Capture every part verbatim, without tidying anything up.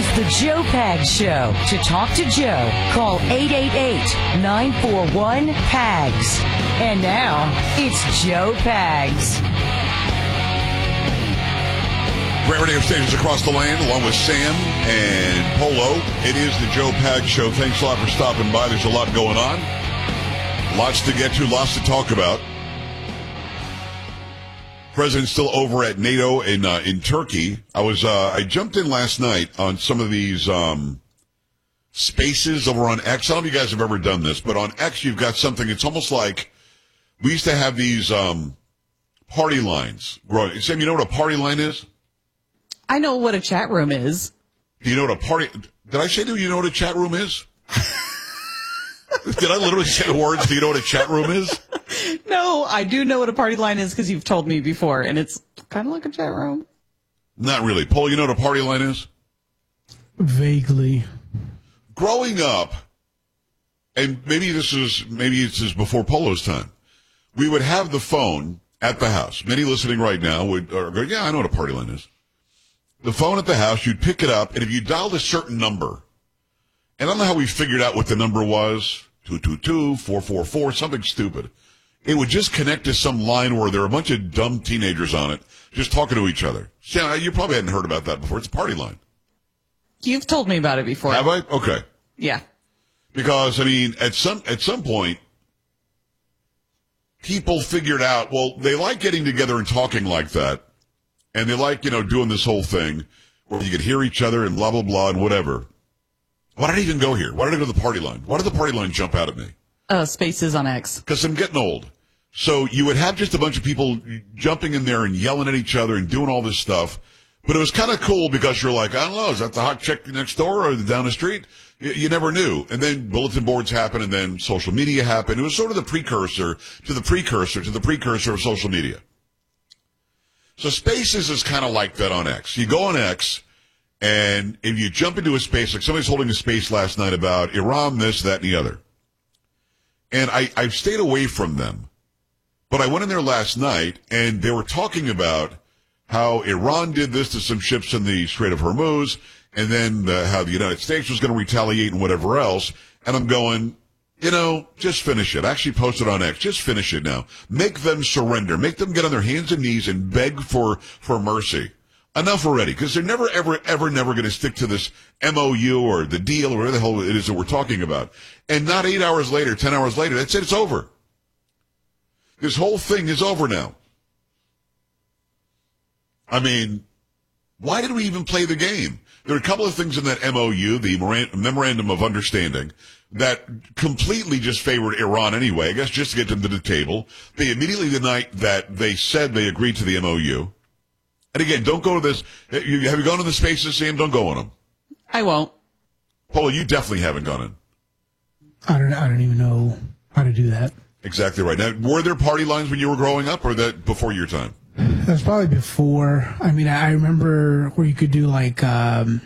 the Joe Pags Show. To talk to Joe, call eight eight eight, nine four one, P A G S. And now, it's Joe Pags. Great radio stations across the land, along with Sam and Polo. It is the Joe Pags Show. Thanks a lot for stopping by. There's a lot going on. Lots to get to, lots to talk about. President's still over at NATO in uh, in Turkey. I was uh, I jumped in last night on some of these um, spaces over on X. I don't know if you guys have ever done this, but on X you've got something. It's almost like we used to have these um, party lines. Sam, you know what a party line is? I know what a chat room is. Do you know what a party? Did I say do you know what a chat room is? Did I literally say the words? Do you know what a chat room is? No, I do know what a party line is because you've told me before, and it's kind of like a chat room. Not really. Paul, you know what a party line is? Vaguely. Growing up, and maybe this is maybe this is before Polo's time, we would have the phone at the house. Many listening right now would or go, yeah, I know what a party line is. The phone at the house, you'd pick it up, and if you dialed a certain number, and I don't know how we figured out what the number was, two two two, four four four, something stupid. It would just connect to some line where there were a bunch of dumb teenagers on it, just talking to each other. Yeah, you probably hadn't heard about that before. It's a party line. You've told me about it before. Have I? Okay. Yeah. Because, I mean, at some at some point, people figured out, well, they like getting together and talking like that, and they like, you know, doing this whole thing where you could hear each other and blah, blah, blah, and whatever. Why did I even go here? Why did I go to the party line? Why did the party line jump out at me? Uh, spaces on X. Because I'm getting old. So you would have just a bunch of people jumping in there and yelling at each other and doing all this stuff. But it was kind of cool because you're like, I don't know, is that the hot chick next door or down the street? You, you never knew. And then bulletin boards happened and then social media happened. It was sort of the precursor to the precursor to the precursor of social media. So Spaces is kind of like that on X. You go on X, and if you jump into a space, like somebody's holding a space last night about Iran, this, that, and the other. And I, I've stayed away from them. But I went in there last night, and they were talking about how Iran did this to some ships in the Strait of Hormuz, and then uh, how the United States was going to retaliate and whatever else. And I'm going, you know, just finish it. I actually posted on X. Just finish it now. Make them surrender. Make them get on their hands and knees and beg for, for mercy. Enough already, because they're never, ever, ever, never going to stick to this M O U or the deal or whatever the hell it is that we're talking about. And not eight hours later, ten hours later, that's it, it's over. This whole thing is over now. I mean, why did we even play the game? There are a couple of things in that M O U, the Memorandum of Understanding, that completely just favored Iran anyway, I guess just to get them to the table. They immediately denied that they said they agreed to the M O U. And again, don't go to this. Have you gone to the spaces, Sam? Don't go on them. I won't. Paul, you definitely haven't gone in. I don't. I don't even know how to do that. Exactly right. Now, were there party lines when you were growing up, or that before your time? That was probably before. I mean, I remember where you could do like, um,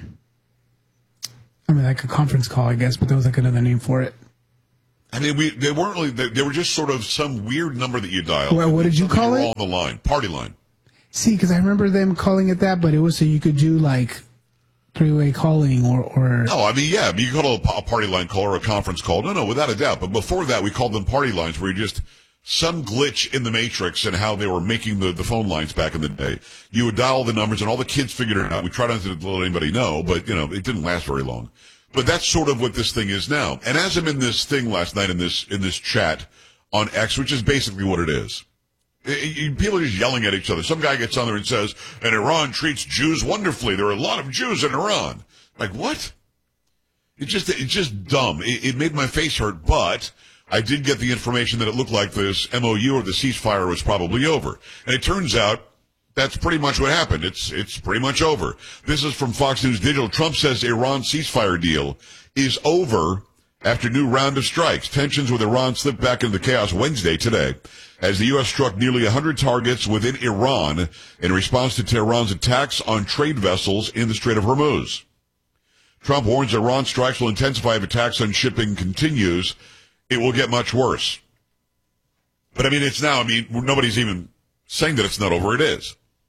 I mean, like a conference call, I guess, but there was like another name for it. I mean, we they weren't really. They, they were just sort of some weird number that you dialed. Well, what did you call it? On the line, party line. See, because I remember them calling it that, but it was so you could do like three-way calling or, or... No, I mean, yeah, you call it a party line call or a conference call. No, no, without a doubt. But before that, we called them party lines where you just, some glitch in the matrix and how they were making the, the phone lines back in the day. You would dial the numbers and all the kids figured it out. We tried not to let anybody know, but, you know, it didn't last very long. But that's sort of what this thing is now. And as I'm in this thing last night in this, in this chat on X, which is basically what it is. It, it, people are just yelling at each other. Some guy gets on there and says, and Iran treats Jews wonderfully. There are a lot of Jews in Iran. Like, what? It just, it's just dumb. It, it made my face hurt, but I did get the information that it looked like this M O U or the ceasefire was probably over. And it turns out that's pretty much what happened. It's, it's pretty much over. This is from Fox News Digital. Trump says Iran ceasefire deal is over after new round of strikes. Tensions with Iran slipped back into the chaos Wednesday today as the U S struck nearly one hundred targets within Iran in response to Tehran's attacks on trade vessels in the Strait of Hormuz. Trump warns Iran strikes will intensify if attacks on shipping continues. It will get much worse. But I mean, it's now, I mean, nobody's even saying that it's not over. It is.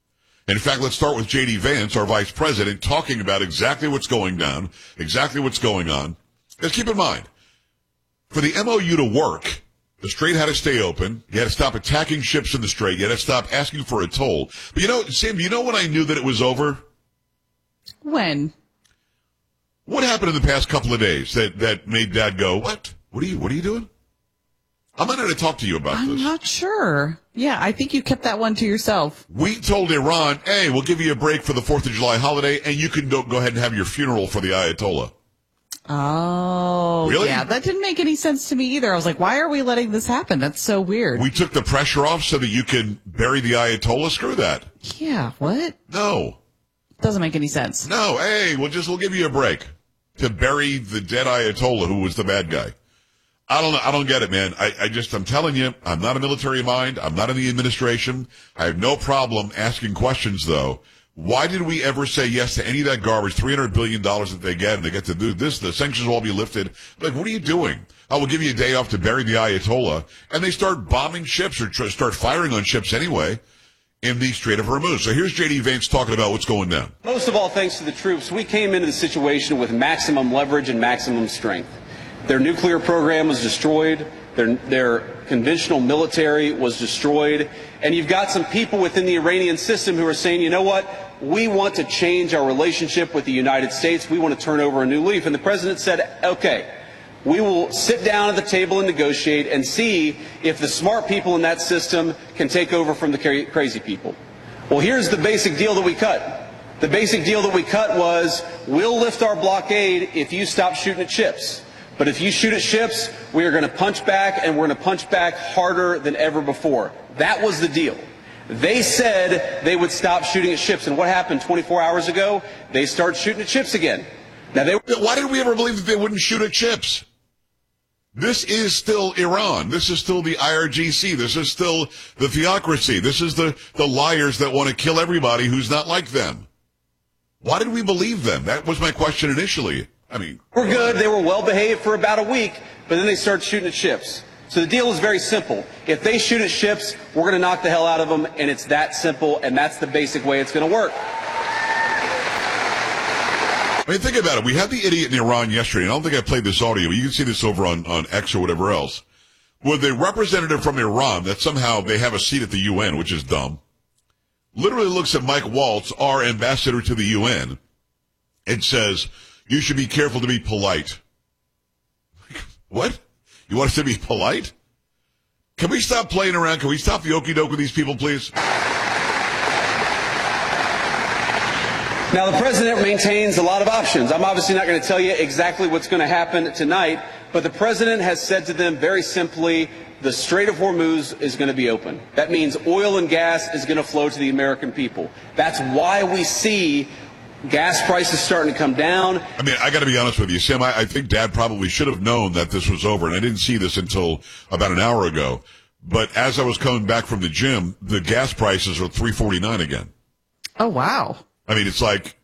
In fact, let's start with J D Vance, our vice president, talking about exactly what's going down, exactly what's going on. Because keep in mind, for the M O U to work, the Strait had to stay open. You had to stop attacking ships in the Strait. You had to stop asking for a toll. But you know, Sam, you know when I knew that it was over? When? What happened in the past couple of days that, that made Dad go, what? What are you, what are you doing? I'm not going to talk to you about I'm this. I'm not sure. Yeah, I think you kept that one to yourself. We told Iran, hey, we'll give you a break for the fourth of July holiday, and you can go, go ahead and have your funeral for the Ayatollah. Oh, Really? yeah. That didn't make any sense to me either. I was like, why are we letting this happen? That's so weird. We took the pressure off so that you can bury the Ayatollah? Screw that. Yeah, what? No. Doesn't make any sense. No, hey, we'll just, we'll give you a break to bury the dead Ayatollah who was the bad guy. I don't know. I don't get it, man. I, I just, I'm telling you, I'm not a military mind. I'm not in the administration. I have no problem asking questions, though. Why did we ever say yes to any of that garbage, three hundred billion dollars that they get, and they get to do this, the sanctions will all be lifted? Like, what are you doing? I will give you a day off to bury the Ayatollah, and they start bombing ships or tr- start firing on ships anyway in the Strait of Hormuz. So here's J D Vance talking about what's going down. Most of all, thanks to the troops, we came into the situation with maximum leverage and maximum strength. Their nuclear program was destroyed. Their, their conventional military was destroyed. And you've got some people within the Iranian system who are saying, you know what? We want to change our relationship with the United States. We want to turn over a new leaf. And the president said, okay, we will sit down at the table and negotiate and see if the smart people in that system can take over from the crazy people. Well, here's the basic deal that we cut. The basic deal that we cut was, we'll lift our blockade if you stop shooting at ships. But if you shoot at ships, we are going to punch back, and we're going to punch back harder than ever before. That was the deal. They said they would stop shooting at ships, and what happened twenty-four hours ago? They started shooting at ships again. Now, they Why did we ever believe that they wouldn't shoot at ships? This is still Iran. This is still the I R G C. This is still the theocracy. This is the, the liars that want to kill everybody who's not like them. Why did we believe them? That was my question initially. I mean, were good. They were well behaved for about a week, but then they started shooting at ships. So the deal is very simple. If they shoot at ships, we're going to knock the hell out of them, and it's that simple, and that's the basic way it's going to work. I mean, think about it. We had the idiot in Iran yesterday, and I don't think I played this audio, but you can see this over on, on X or whatever else, where the representative from Iran, that somehow they have a seat at the U N, which is dumb, literally looks at Mike Waltz, our ambassador to the U N, and says, you should be careful to be polite. What? You want us to be polite? Can we stop playing around? Can we stop the okie doke with these people, please? Now, the president maintains a lot of options. I'm obviously not going to tell you exactly what's going to happen tonight, but the president has said to them very simply, the Strait of Hormuz is going to be open. That means oil and gas is going to flow to the American people. That's why we see gas prices starting to come down. I mean, I got to be honest with you, Sam. I, I think Dad probably should have known that this was over, and I didn't see this until about an hour ago. But as I was coming back from the gym, the gas prices are three forty-nine again. Oh, wow. I mean, it's like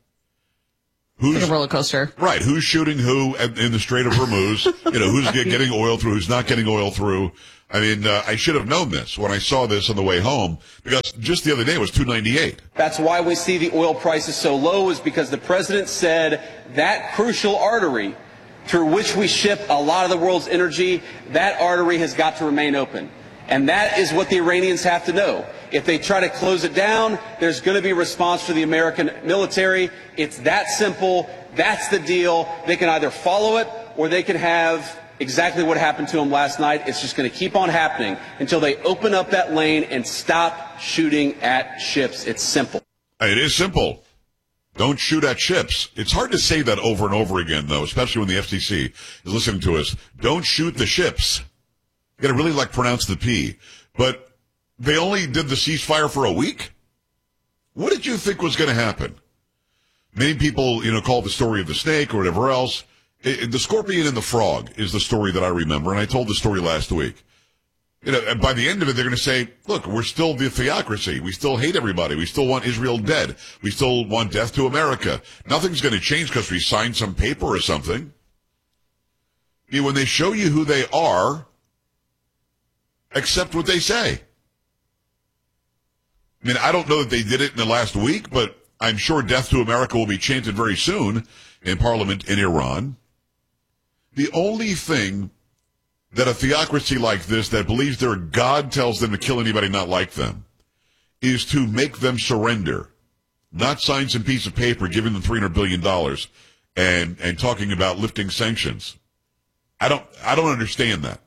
who's like a roller coaster, right? Who's shooting who in, in the Strait of Hormuz? You know, who's get, getting oil through? Who's not getting oil through? I mean, uh, I should have known this when I saw this on the way home, because just the other day it was two ninety-eight. That's why we see the oil prices so low, is because the president said that crucial artery through which we ship a lot of the world's energy, that artery has got to remain open. And that is what the Iranians have to know. If they try to close it down, there's going to be a response to the American military. It's that simple. That's the deal. They can either follow it, or they can have exactly what happened to them last night. It's just going to keep on happening until they open up that lane and stop shooting at ships. It's simple. It is simple. Don't shoot at ships. It's hard to say that over and over again, though, especially when the F C C is listening to us. Don't shoot the ships. You got to really like pronounce the P. But they only did the ceasefire for a week? What did you think was going to happen? Many people, you know, call it the story of the snake or whatever else. It, the scorpion and the frog is the story that I remember, and I told the story last week. You know, and by the end of it, they're going to say, look, we're still the theocracy. We still hate everybody. We still want Israel dead. We still want death to America. Nothing's going to change because we signed some paper or something. You know, when they show you who they are, accept what they say. I mean, I don't know that they did it in the last week, but I'm sure Death to America will be chanted very soon in Parliament in Iran. The only thing that a theocracy like this that believes their God tells them to kill anybody not like them is to make them surrender, not sign some piece of paper giving them three hundred billion dollars and, and talking about lifting sanctions. I don't, I don't understand that.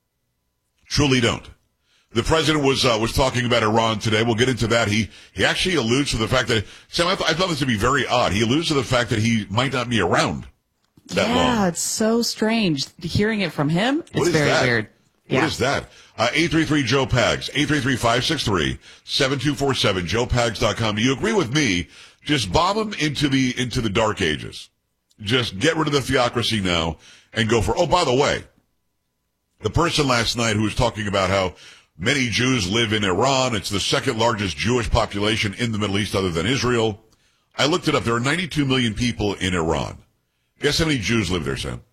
Truly don't. The president was, uh, was talking about Iran today. We'll get into that. He, he actually alludes to the fact that, Sam, I, th- I thought this to be very odd. He alludes to the fact that he might not be around that yeah, long. Yeah, it's so strange. Hearing it from him, it's what is very that? weird. What yeah. is that? Uh, eight three three Joe Pags, eight three three, five six three, seven two four seven, joe pags dot com. Do you agree with me? Just bomb them into the, into the dark ages. Just get rid of the theocracy now and go for, oh, by the way, the person last night who was talking about how many Jews live in Iran, it's the second largest Jewish population in the Middle East other than Israel. I looked it up. There are ninety-two million people in Iran. Guess how many Jews live there, Sam?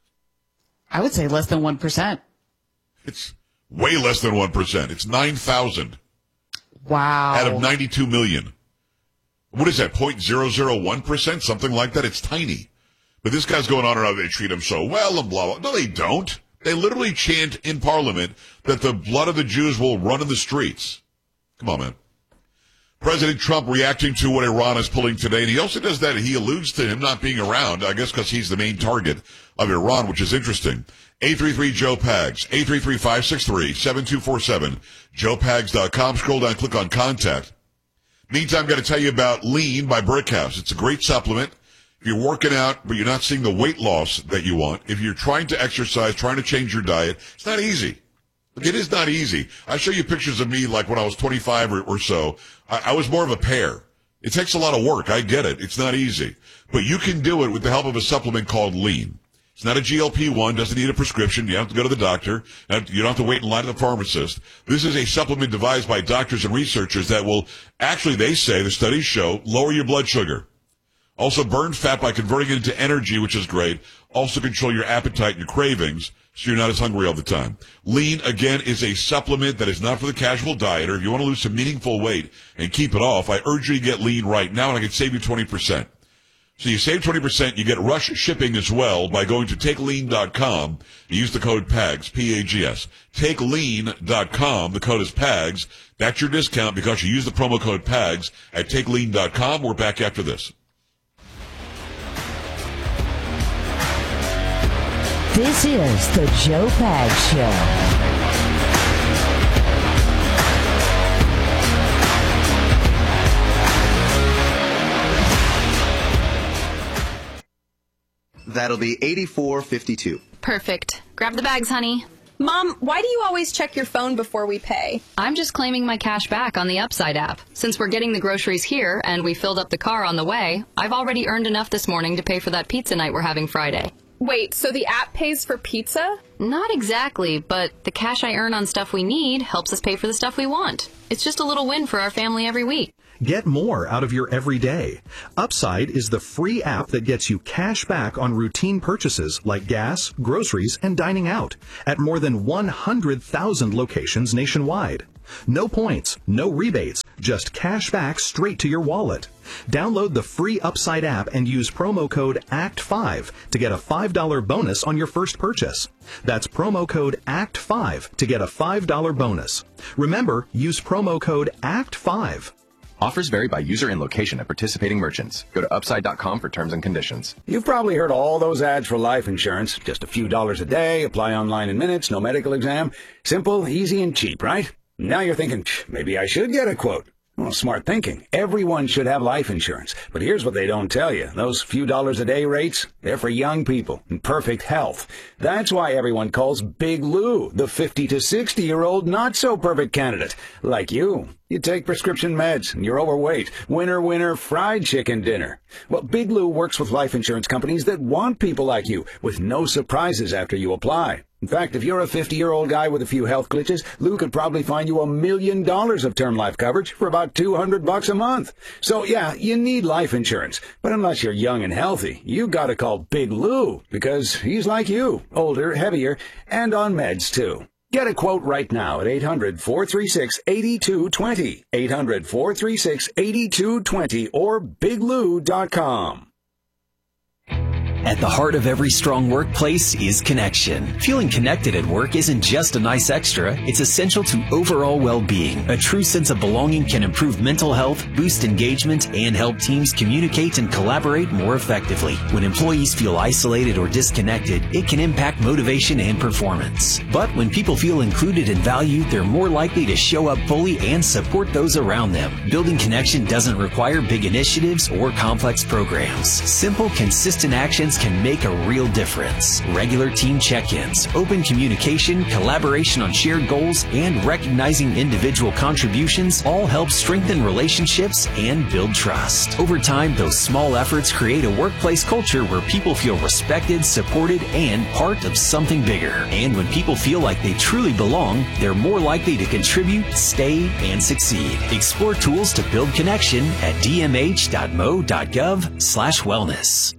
I would say less than one percent. It's way less than one percent. It's nine thousand. Wow. Out of ninety-two million. What is that, zero point zero zero one percent? Something like that? It's tiny. But this guy's going on around, they treat him so well and blah, blah. No, they don't. They literally chant in Parliament that the blood of the Jews will run in the streets. Come on, man. President Trump reacting to what Iran is pulling today, and he also does that. He alludes to him not being around, I guess because he's the main target of Iran, which is interesting. eight three three Joe Pags, eight three three, five six three, seven two four seven, joe pags dot com. Scroll down, click on Contact. Meantime, I'm going to tell you about Lean by Brickhouse. It's a great supplement. If you're working out, but you're not seeing the weight loss that you want, if you're trying to exercise, trying to change your diet, it's not easy. Look, it is not easy. I show you pictures of me like when I was twenty-five or, or so. I, I was more of a pear. It takes a lot of work. I get it. It's not easy. But you can do it with the help of a supplement called Lean. It's not a G L P one, doesn't need a prescription. You don't have to go to the doctor. You don't have to wait in line at the pharmacist. This is a supplement devised by doctors and researchers that will, actually, they say, the studies show, lower your blood sugar. Also burn fat by converting it into energy, which is great. Also control your appetite and your cravings so you're not as hungry all the time. Lean, again, is a supplement that is not for the casual dieter. If you want to lose some meaningful weight and keep it off, I urge you to get Lean right now, and I can save you twenty percent. So you save twenty percent, you get rush shipping as well by going to take lean dot com. You use the code PAGS, P A G S. take lean dot com, the code is PAGS. That's your discount because you use the promo code PAGS at take lean dot com. We're back after this. This is the Joe Pags Show. That'll be eighty-four fifty-two. Perfect. Grab the bags, honey. Mom, why do you always check your phone before we pay? I'm just claiming my cash back on the Upside app. Since we're getting the groceries here and we filled up the car on the way, I've already earned enough this morning to pay for that pizza night we're having Friday. Wait, so the app pays for pizza? Not exactly, but the cash I earn on stuff we need helps us pay for the stuff we want. It's just a little win for our family every week. Get more out of your everyday. Upside is the free app that gets you cash back on routine purchases like gas, groceries, and dining out at more than one hundred thousand locations nationwide. No points, no rebates, just cash back straight to your wallet. Download the free Upside app and use promo code A C T five to get a five dollars bonus on your first purchase. That's promo code A C T five to get a five dollars bonus. Remember, use promo code A C T five. Offers vary by user and location at participating merchants. Go to upside dot com for terms and conditions. You've probably heard all those ads for life insurance. Just a few dollars a day, apply online in minutes, no medical exam. Simple, easy, and cheap, right? Now you're thinking, maybe I should get a quote. Well, smart thinking. Everyone should have life insurance. But here's what they don't tell you. Those few dollars a day rates, they're for young people in perfect health. That's why everyone calls Big Lou the fifty to sixty-year-old not-so-perfect candidate. Like you. You take prescription meds, and you're overweight. Winner, winner, fried chicken dinner. Well, Big Lou works with life insurance companies that want people like you, with no surprises after you apply. In fact, if you're a fifty-year-old guy with a few health glitches, Lou could probably find you a million dollars of term life coverage for about two hundred bucks a month. So yeah, you need life insurance. But unless you're young and healthy, you gotta call Big Lou, because he's like you, older, heavier, and on meds too. Get a quote right now at eight hundred, four three six, eight two two zero, eight hundred, four three six, eight two two zero, or big lou dot com. At the heart of every strong workplace is connection. Feeling connected at work isn't just a nice extra, it's essential to overall well-being. A true sense of belonging can improve mental health, boost engagement, and help teams communicate and collaborate more effectively. When employees feel isolated or disconnected, it can impact motivation and performance. But when people feel included and valued, they're more likely to show up fully and support those around them. Building connection doesn't require big initiatives or complex programs. Simple, consistent actions can make a real difference. Regular team check-ins, open communication, collaboration on shared goals, and recognizing individual contributions all help strengthen relationships and build trust. Over time, those small efforts create a workplace culture where people feel respected, supported, and part of something bigger. And when people feel like they truly belong, they're more likely to contribute, stay, and succeed. Explore tools to build connection at d m h dot m o dot gov slash wellness.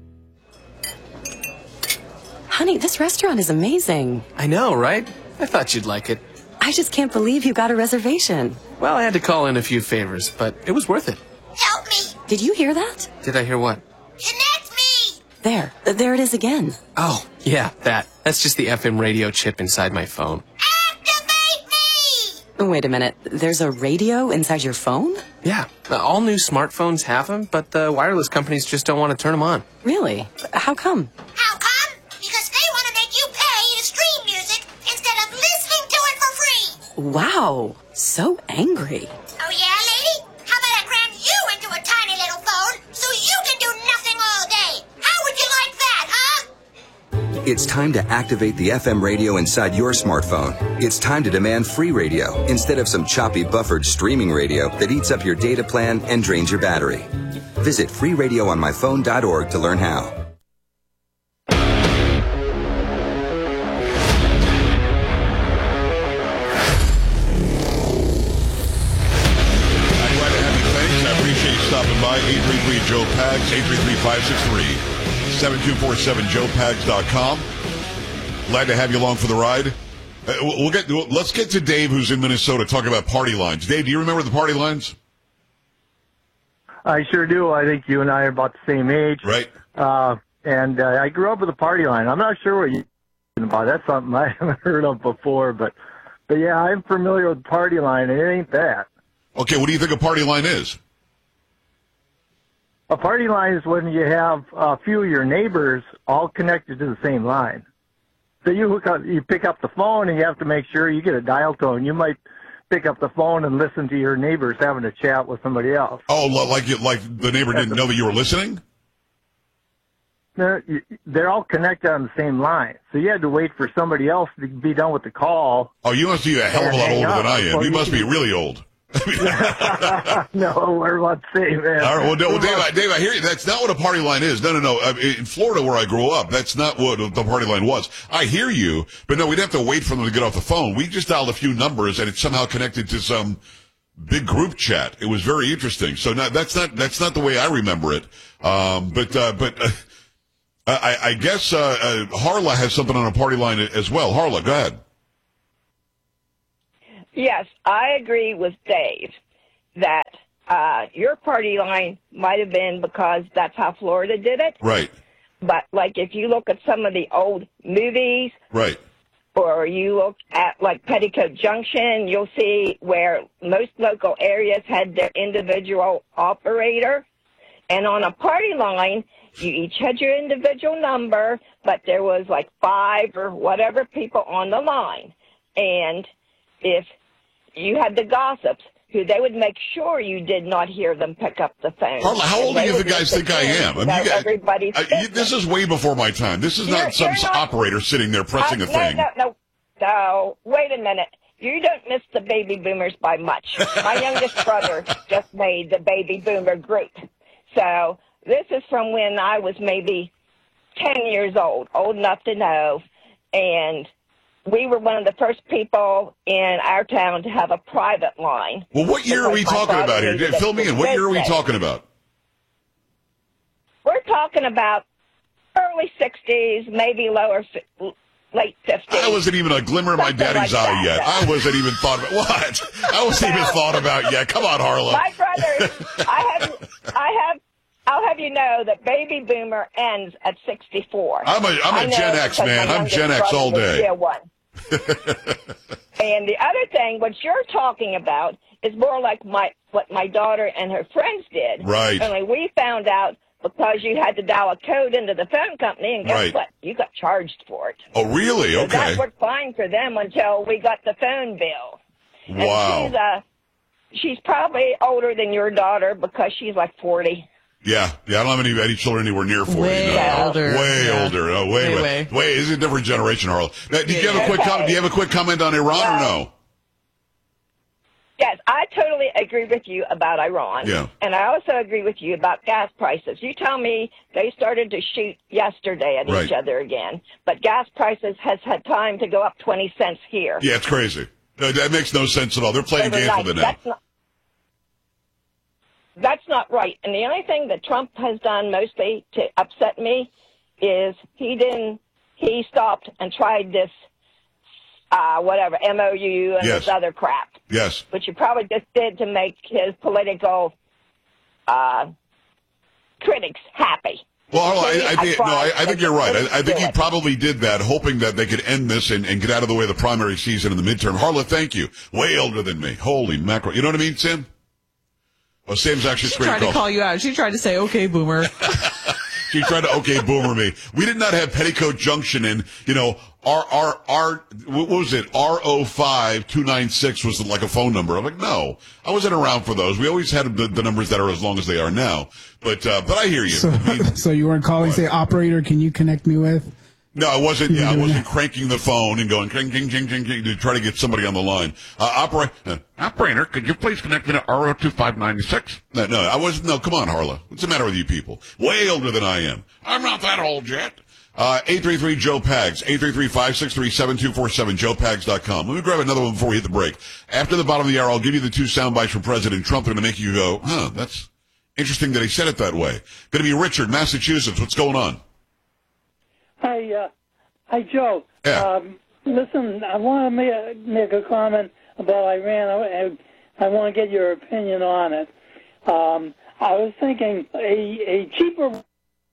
Honey, this restaurant is amazing. I know, right? I thought you'd like it. I just can't believe you got a reservation. Well, I had to call in a few favors, but it was worth it. Help me! Did you hear that? Did I hear what? Connect me! There. There it is again. Oh, yeah, that. That's just the F M radio chip inside my phone. Wait a minute. There's a radio inside your phone? Yeah. All new smartphones have them, but the wireless companies just don't want to turn them on. Really? How come? How come? Because they want to make you pay to stream music instead of listening to it for free. Wow. So angry. Oh, yeah, lady? How about I cram you into a tiny little phone so you can do nothing all day? How would you like that, huh? It's time to activate the F M radio inside your smartphone. It's time to demand free radio instead of some choppy buffered streaming radio that eats up your data plan and drains your battery. Visit free radio on my phone dot org to learn how. I'm glad to have you. Thanks. I appreciate you stopping by. eight three three Joe Pags, eight three three, five six three, seven two four seven joe pags dot com. Glad to have you along for the ride. Uh, we'll get. Let's get to Dave, who's in Minnesota, talking about party lines. Dave, do you remember the party lines? I sure do. I think you and I are about the same age. Right. Uh, and uh, I grew up with a party line. I'm not sure what you're talking about. That's something I haven't heard of before. But, but yeah, I'm familiar with the party line, and it ain't that. Okay, what do you think a party line is? A party line is when you have a few of your neighbors all connected to the same line. So you hook up, you pick up the phone, and you have to make sure you get a dial tone. You might pick up the phone and listen to your neighbors having a chat with somebody else. Oh, like you, like the neighbor didn't know that you were listening? They're, they're all connected on the same line. So you had to wait for somebody else to be done with the call. Oh, you must be a hell of a lot older than I am. You must be really old. No, we're about the same, man. All right, well, no, well Dave, I, Dave, I hear you. That's not what a party line is. No, no, no. I mean, in Florida, where I grew up, that's not what the party line was. I hear you, but no, we'd have to wait for them to get off the phone. We just dialed a few numbers, and it's somehow connected to some big group chat. It was very interesting. So now, that's not that's not the way I remember it. Um, but uh, but uh, I, I guess uh, uh, Harla has something on a party line as well. Harla, go ahead. Yes, I agree with Dave that uh, your party line might have been because that's how Florida did it. Right. But, like, if you look at some of the old movies. Right. Or you look at, like, Petticoat Junction, you'll see where most local areas had their individual operator. And on a party line, you each had your individual number, but there was, like, five or whatever people on the line. And if you had the gossips, who they would make sure you did not hear them pick up the phone. Harla, how old do you think guys think I am? I mean, you guys, everybody's I, you, this is way before my time. This is You're- not some you're not- operator sitting there pressing Uh, a thing. No, no, no, no. Wait a minute. You don't miss the baby boomers by much. My youngest brother just made the baby boomer group. So this is from when I was maybe ten years old, old enough to know, and we were one of the first people in our town to have a private line. Well, what year are we Because my talking father about here? needed Fill it me in. for What year are we business. talking about? We're talking about early sixties, maybe lower, fi- late fifties. I wasn't even a glimmer in my daddy's like eye that, yet. though. I wasn't even thought about what. I wasn't even thought about yet. Come on, Harlow. My brother, I have, I have, I'll have you know that baby boomer ends at sixty-four. I'm a, I'm I a know Gen X, because man. my I'm youngest Gen X brother all was day. still one. And the other thing, what you're talking about, is more like my what my daughter and her friends did. Right. Only we found out because you had to dial a code into the phone company, and guess Right. what? You got charged for it. Oh, really? So Okay. that worked fine for them until we got the phone bill. Wow. And she's, uh, she's probably older than your daughter because she's like forty. Yeah, yeah. I don't have any, any children anywhere near forty. Way no. older. Way Yeah. older. Oh, way, Way, way, way. way. It's a different generation, Harlow. Now, did you have a quick Okay. comment? Do you have a quick comment on Iran or no? Yes, I totally agree with you about Iran. Yeah. And I also agree with you about gas prices. You tell me they started to shoot yesterday at Right. each other again, but gas prices has had time to go up twenty cents here. Yeah, it's crazy. No, that makes no sense at all. They're playing games Overnight. with it now. That's not, that's not right. And the only thing that Trump has done mostly to upset me is he didn't, he stopped and tried this, uh, whatever, M O U and Yes. this other crap. Yes. Which he probably just did to make his political uh, critics happy. Well, Harlow, Maybe I, I think I no, I, I tried, think you're right. I, I think do he it. probably did that, hoping that they could end this and, and get out of the way of the primary season and the midterm. Harlow, thank you. Way older than me. Holy mackerel! You know what I mean, Sam? Oh, Sam's actually She straight tried to calls. call you out. She tried to say, okay, boomer. She tried to okay boomer me. We did not have Petticoat Junction in, you know, R, R, R, what was it? R O five two nine six was like a phone number. I'm like, no, I wasn't around for those. We always had the, the numbers that are as long as they are now. But, uh, but I hear you. So, I mean, so you weren't calling, say, operator, can you connect me with? no, I wasn't, yeah, I doing wasn't that? cranking the phone and going, cring, cring, cring, cring, cring, to try to get somebody on the line. Uh, opera, uh, operator, could you please connect me to R O two five nine six? No, no, I wasn't, no, come on, Harlow. What's the matter with you people? Way older than I am. I'm not that old yet. Uh, eight three three Joe Pags, eight three three, five six three, seven two four seven, joe pags dot com. Let me grab another one before we hit the break. After the bottom of the hour, I'll give you the two sound bites from President Trump. They're going to make you go, huh, that's interesting that he said it that way. Going to be Richard, Massachusetts. What's going on? Hi, uh, hi, Joe. Yeah. Um, listen, I want to make, make a comment about Iran. I, I, I want to get your opinion on it. Um, I was thinking a, a cheaper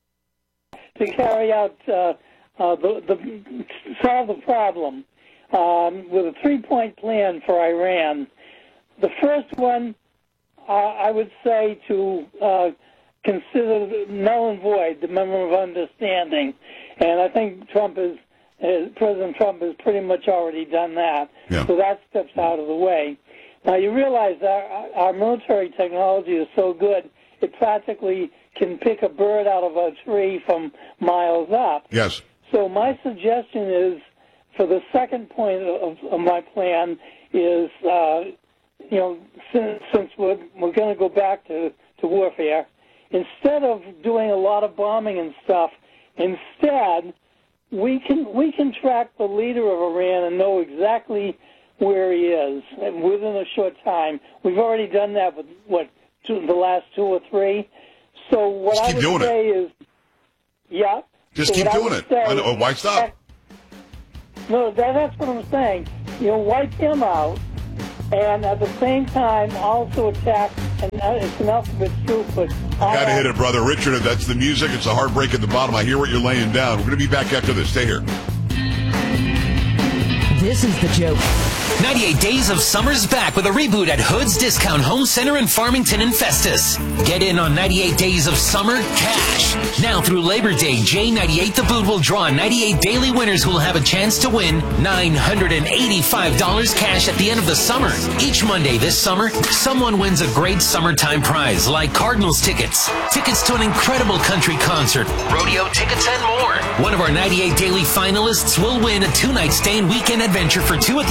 to carry out uh, uh, the, the solve the problem um, with a three-point plan for Iran. The first one, uh, I would say to uh, consider null and void the Memorandum of Understanding, and I think Trump is uh, President Trump has pretty much already done that. Yeah. So that steps out of the way. Now you realize our, our military technology is so good it practically can pick a bird out of a tree from miles up. Yes. So my suggestion is, for the second point of, of my plan, is uh, you know since, since we're we're going to go back to, to warfare, instead of doing a lot of bombing and stuff, instead we can we can track the leader of Iran and know exactly where he is within a short time. We've already done that with what two, the last two or three. So what Just I keep would doing say is, yeah. Just so keep what I doing would it. say- I know, why stop? No, that, that's what I'm saying. You know, wipe him out, and at the same time also attack. And it's an alphabet soup, but I gotta hit it, brother. Richard, that's the music. It's a heartbreak at the bottom. I hear what you're laying down. We're gonna be back after this. Stay here. This is the joke. ninety-eight Days of Summer's back with a reboot at Hood's Discount Home Center in Farmington and Festus. Get in on ninety-eight Days of Summer cash. Now through Labor Day, J ninety-eight The Boot will draw ninety-eight daily winners who will have a chance to win nine hundred eighty-five dollars cash at the end of the summer. Each Monday this summer, someone wins a great summertime prize like Cardinals tickets, tickets to an incredible country concert, rodeo tickets, and more. One of our ninety-eight daily finalists will win a two-night stay and weekend adventure for two at the Adventure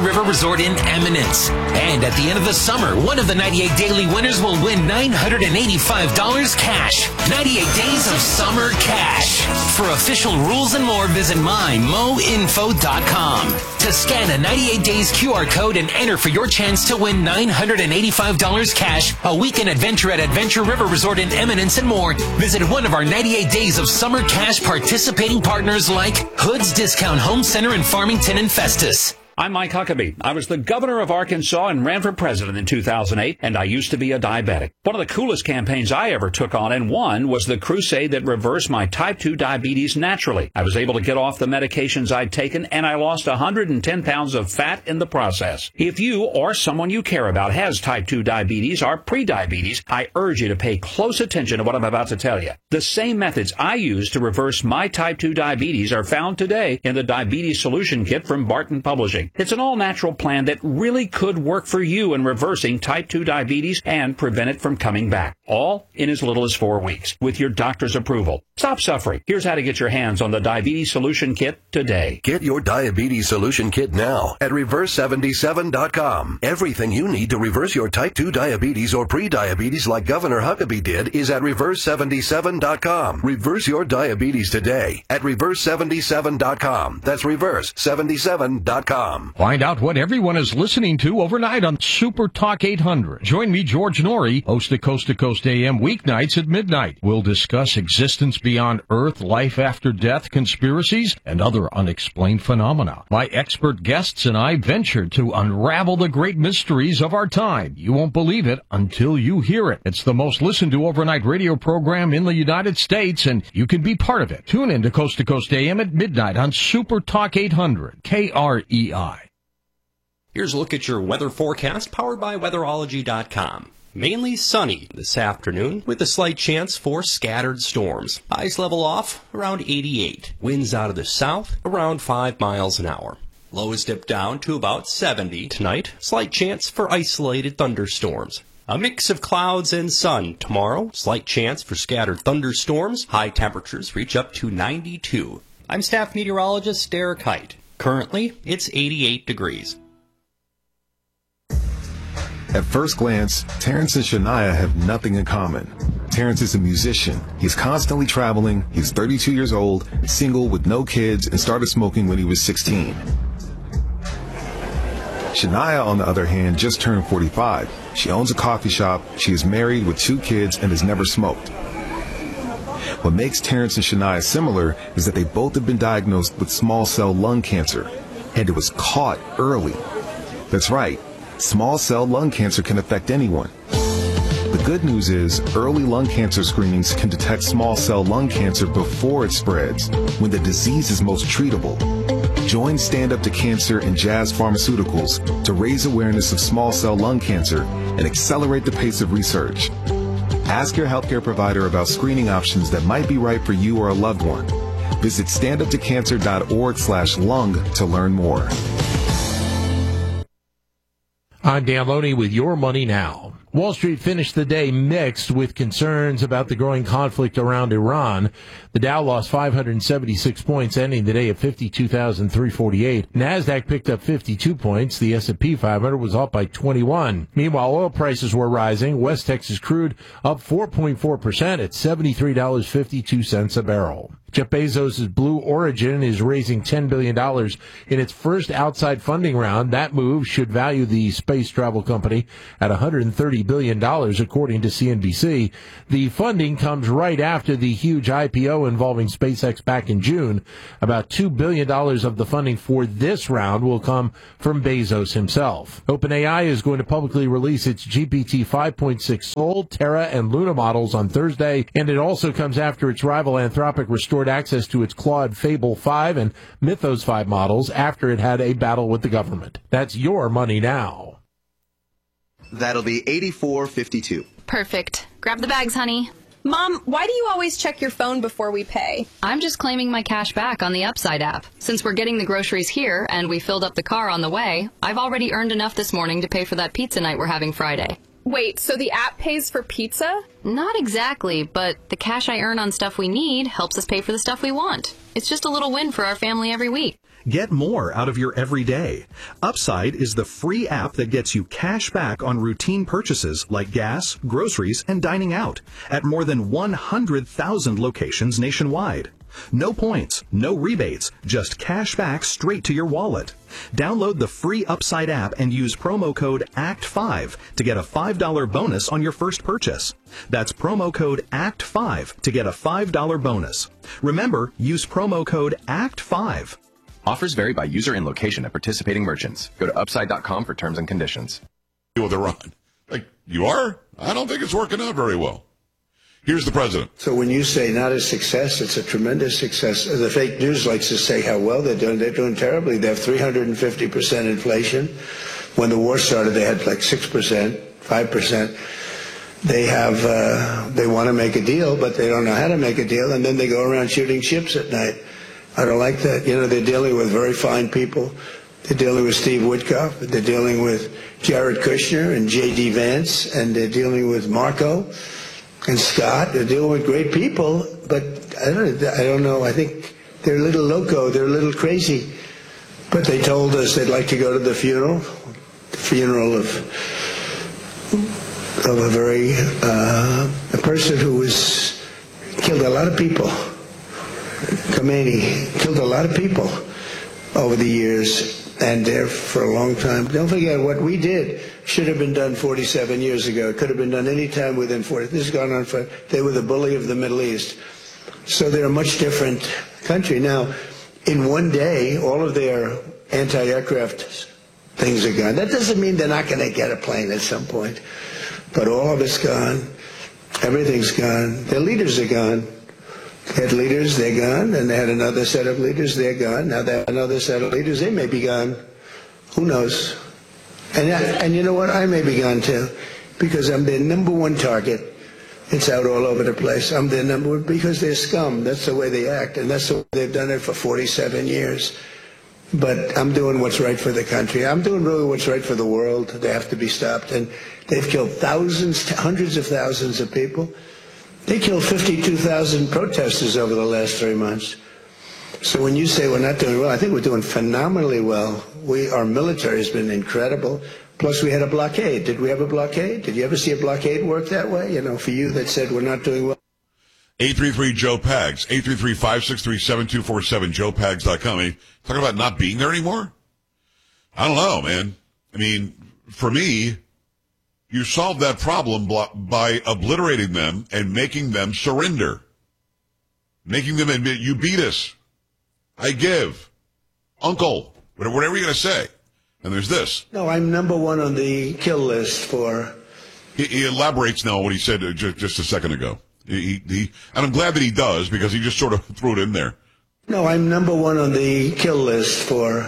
River Resort in Eminence. And at the end of the summer, one of the ninety-eight Daily winners will win nine hundred eighty-five dollars cash. ninety-eight days of summer cash. For official rules and more, visit my mo info dot com. To scan a ninety-eight days Q R code and enter for your chance to win nine hundred eighty-five dollars cash, a weekend adventure at Adventure River Resort in Eminence, and more, visit one of our ninety-eight days of summer cash participating partners like Hood's Discount Home Center in Farmington and Festus. I'm Mike Huckabee. I was the governor of Arkansas and ran for president in two thousand eight, and I used to be a diabetic. One of the coolest campaigns I ever took on and won was the crusade that reversed my type two diabetes naturally. I was able to get off the medications I'd taken, and I lost one hundred ten pounds of fat in the process. If you or someone you care about has type two diabetes or prediabetes, I urge you to pay close attention to what I'm about to tell you. The same methods I used to reverse my type two diabetes are found today in the Diabetes Solution Kit from Barton Publishing. It's an all-natural plan that really could work for you in reversing type two diabetes and prevent it from coming back, all in as little as four weeks, with your doctor's approval. Stop suffering. Here's how to get your hands on the Diabetes Solution Kit today. Get your Diabetes Solution Kit now at reverse seventy-seven dot com. Everything you need to reverse your type two diabetes or pre-diabetes like Governor Huckabee did is at reverse seventy-seven dot com. Reverse your diabetes today at reverse seventy-seven dot com. That's reverse seventy-seven dot com. Find out what everyone is listening to overnight on Super Talk eight hundred. Join me, George Norrie, host of Coast to Coast A M weeknights at midnight. We'll discuss existence beyond Earth, life after death, conspiracies, and other unexplained phenomena. My expert guests and I venture to unravel the great mysteries of our time. You won't believe it until you hear it. It's the most listened to overnight radio program in the United States, and you can be part of it. Tune in to Coast to Coast A M at midnight on Super Talk eight hundred, K R E I. Here's a look at your weather forecast powered by weatherology dot com. Mainly sunny this afternoon with a slight chance for scattered storms. Highs level off around eighty-eight. Winds out of the south around five miles an hour. Lows dip down to about seventy tonight. Slight chance for isolated thunderstorms. A mix of clouds and sun tomorrow. Slight chance for scattered thunderstorms. High temperatures reach up to ninety-two. I'm staff meteorologist Derek Height. Currently, it's eighty-eight degrees. At first glance, Terrence and Shania have nothing in common. Terrence is a musician. He's constantly traveling. He's thirty-two years old, single with no kids, and started smoking when he was sixteen. Shania, on the other hand, just turned forty-five. She owns a coffee shop. She is married with two kids and has never smoked. What makes Terrence and Shania similar is that they both have been diagnosed with small cell lung cancer, and it was caught early. That's right. Small cell lung cancer can affect anyone. The good news is early lung cancer screenings can detect small cell lung cancer before it spreads, when the disease is most treatable. Join Stand Up to Cancer and Jazz Pharmaceuticals to raise awareness of small cell lung cancer and accelerate the pace of research. Ask your healthcare provider about screening options that might be right for you or a loved one. Visit standuptocancer.org slash lung to learn more. I'm Dan Loney with Your Money Now. Wall Street finished the day mixed with concerns about the growing conflict around Iran. The Dow lost five hundred seventy-six points, ending the day at fifty-two thousand three hundred forty-eight. NASDAQ picked up fifty-two points. The S and P five hundred was up by twenty-one. Meanwhile, oil prices were rising. West Texas crude up four point four percent at seventy-three dollars and fifty-two cents a barrel. Jeff Bezos' Blue Origin is raising ten billion dollars in its first outside funding round. That move should value the space travel company at one hundred thirty billion dollars, according to C N B C. The funding comes right after the huge I P O involving SpaceX back in June. About two billion dollars of the funding for this round will come from Bezos himself. OpenAI is going to publicly release its G P T five point six Sol, Terra, and Luna models on Thursday, and it also comes after its rival Anthropic restored access to its Claude Fable five and Mythos five models after it had a battle with the government. That's Your Money Now. That'll be eighty-four fifty-two. Perfect. Grab the bags, honey. Mom, why do you always check your phone before we pay? I'm just claiming my cash back on the Upside app. Since we're getting the groceries here and we filled up the car on the way, I've already earned enough this morning to pay for that pizza night we're having Friday. Wait, so the app pays for pizza? Not exactly, but the cash I earn on stuff we need helps us pay for the stuff we want. It's just a little win for our family every week. Get more out of your everyday. Upside is the free app that gets you cash back on routine purchases like gas, groceries, and dining out at more than one hundred thousand locations nationwide. No points, no rebates, just cash back straight to your wallet. Download the free Upside app and use promo code A C T five to get a five dollars bonus on your first purchase. That's promo code A C T five to get a five dollars bonus. Remember, use promo code A C T five. Offers vary by user and location at participating merchants. Go to upside dot com for terms and conditions. With Iran. Like, you are? I don't think it's working out very well. Here's the president. So when you say not a success, it's a tremendous success. The fake news likes to say how well they're doing. They're doing terribly. They have three hundred fifty percent inflation. When the war started, they had like six percent, five percent. They have, uh, they want to make a deal, but they don't know how to make a deal, and then they go around shooting ships at night. I don't like that. You know, they're dealing with very fine people. They're dealing with Steve Witkoff. They're dealing with Jared Kushner and J D Vance, and they're dealing with Marco and Scott. They're dealing with great people, but I don't, I don't know. I think they're a little loco. They're a little crazy. But they told us they'd like to go to the funeral, the funeral of of a very uh, a person who was killed a lot of people. Khomeini killed a lot of people over the years, and there for a long time. Don't forget, what we did should have been done forty-seven years ago. It could have been done any time within forty. This has gone on for, they were the bully of the Middle East. So they're a much different country. Now, in one day, all of their anti-aircraft things are gone. That doesn't mean they're not going to get a plane at some point. But all of it's gone. Everything's gone. Their leaders are gone. They had leaders, they're gone, and they had another set of leaders, they're gone. Now they have another set of leaders, they may be gone. Who knows? And, and you know what? I may be gone too, because I'm their number one target. It's out all over the place. I'm their number one, because they're scum. That's the way they act, and that's the way they've done it for forty-seven years. But I'm doing what's right for the country. I'm doing really what's right for the world. They have to be stopped. And they've killed thousands, hundreds of thousands of people. They killed fifty-two thousand protesters over the last three months. So when you say we're not doing well, I think we're doing phenomenally well. We, our military has been incredible. Plus, we had a blockade. Did we have a blockade? Did you ever see a blockade work that way? You know, for you that said we're not doing well. eight three three Joe Pags, eight three three, five six three, seven two four seven, joe pags dot com. I mean, talking about not being there anymore? I don't know, man. I mean, for me, you solve that problem by obliterating them and making them surrender. Making them admit, you beat us. I give. Uncle. Whatever you're going to say. And there's this. No, I'm number one on the kill list for... He, he elaborates now on what he said just, just a second ago. He, he, and I'm glad that he does, because he just sort of threw it in there. No, I'm number one on the kill list for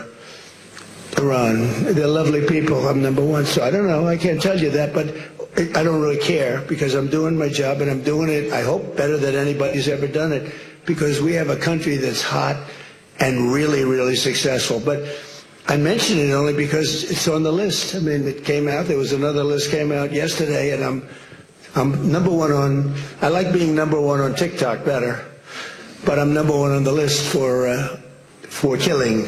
Iran. They're lovely people. I'm number one. So I don't know. I can't tell you that, but I don't really care, because I'm doing my job, and I'm doing it, I hope, better than anybody's ever done it, because we have a country that's hot and really, really successful. But I mention it only because it's on the list. I mean, it came out. There was another list came out yesterday, and I'm I'm number one on, I like being number one on TikTok better, but I'm number one on the list for uh, for killing.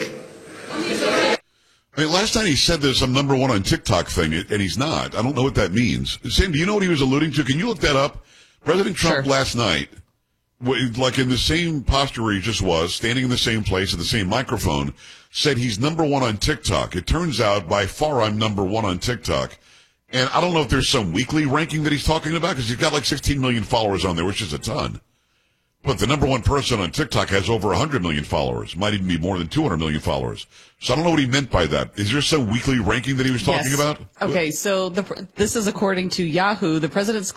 I mean, last time he said there's some number one on TikTok thing, and he's not. I don't know what that means. Sam, do you know what he was alluding to? Can you look that up? President Trump Sure. last night, like in the same posture he just was, standing in the same place at the same microphone, said he's number one on TikTok. It turns out, by far, I'm number one on TikTok. And I don't know if there's some weekly ranking that he's talking about, because he's got like sixteen million followers on there, which is a ton. But the number one person on TikTok has over one hundred million followers. Might even be more than two hundred million followers. So I don't know what he meant by that. Is there some weekly ranking that he was talking Yes. about? Okay, so the, this is according to Yahoo. The president's